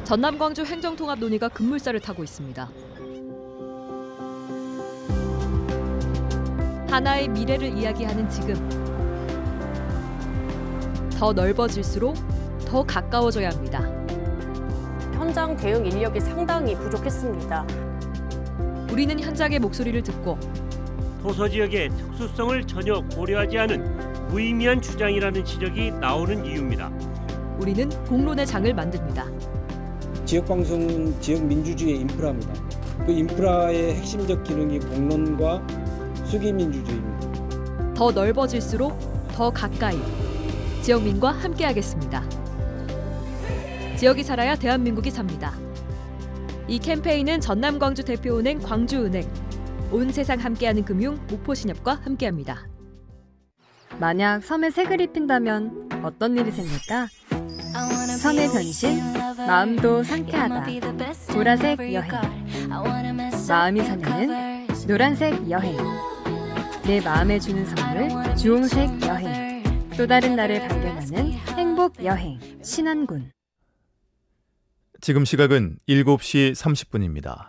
전남 광주 행정통합 논의가 급물살을 타고 있습니다. 하나의 미래를 이야기하는 지금. 더 넓어질수록 더 가까워져야 합니다. 현장 대응 인력이 상당히 부족했습니다. 우리는 현장의 목소리를 듣고 도서 지역의 특수성을 전혀 고려하지 않은 무의미한 주장이라는 지적이 나오는 이유입니다. 우리는 공론의 장을 만듭니다. 지역방송은 지역민주주의의 인프라입니다. 그 인프라의 핵심적 기능이 공론과 수기민주주의입니다. 더 넓어질수록 더 가까이 지역민과 함께하겠습니다. 지역이 살아야 대한민국이 삽니다. 이 캠페인은 전남 광주 대표은행 광주은행, 온 세상 함께하는 금융 목포신협과 함께합니다. 만약 섬에 색을 입힌다면 어떤 일이 생길까? 선의 변신, 마음도 상쾌하다. 보라색 여행. 마음이 설레는 노란색 여행. 내 마음에 주는 선물 주홍색 여행. 또 다른 나를 발견하는 행복 여행 신안군. 지금 시각은 7시 30분입니다.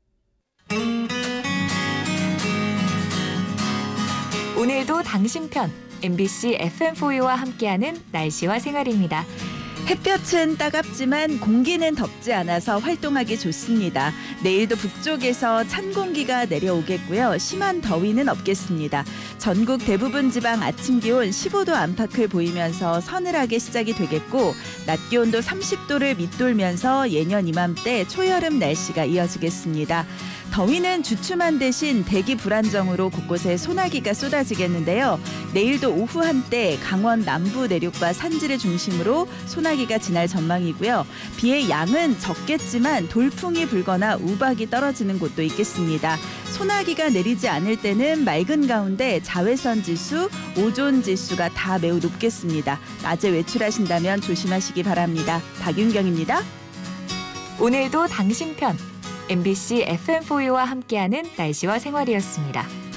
오늘도 당신 편 MBC FM4U와 함께하는 날씨와 생활입니다. 햇볕은 따갑지만 공기는 덥지 않아서 활동하기 좋습니다. 내일도 북쪽에서 찬 공기가 내려오겠고요. 심한 더위는 없겠습니다. 전국 대부분 지방 아침 기온 15도 안팎을 보이면서 서늘하게 시작이 되겠고 낮 기온도 30도를 밑돌면서 예년 이맘때 초여름 날씨가 이어지겠습니다. 더위는 주춤한 대신 대기 불안정으로 곳곳에 소나기가 쏟아지겠는데요. 내일도 오후 한때 강원 남부 내륙과 산지를 중심으로 소나기가 지날 전망이고요. 비의 양은 적겠지만 돌풍이 불거나 우박이 떨어지는 곳도 있겠습니다. 소나기가 내리지 않을 때는 맑은 가운데 자외선 지수, 오존 지수가 다 매우 높겠습니다. 낮에 외출하신다면 조심하시기 바랍니다. 박윤경입니다. 오늘도 당신 편 MBC FM4U와 함께하는 날씨와 생활이었습니다.